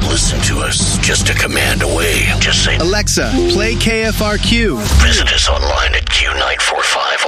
listen to us just a command away. Just say, Alexa, play KFRQ. Visit us online at Q945